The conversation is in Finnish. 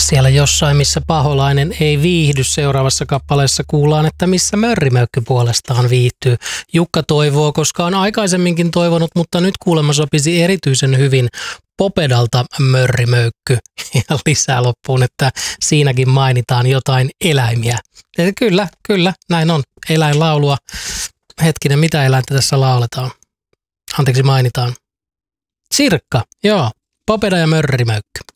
Siellä jossain, missä paholainen ei viihdy, seuraavassa kappaleessa kuullaan, että missä mörrimöykky puolestaan viihtyy. Jukka toivoo, koska on aikaisemminkin toivonut, mutta nyt kuulemma sopisi erityisen hyvin Popedalta mörrimöykky. Ja lisää loppuun, että siinäkin mainitaan jotain eläimiä. Ja kyllä, näin on. Eläinlaulua. Hetkinen, mitä eläintä tässä lauletaan? Anteeksi, mainitaan. Sirkka, joo. Popeda ja mörrimöykky.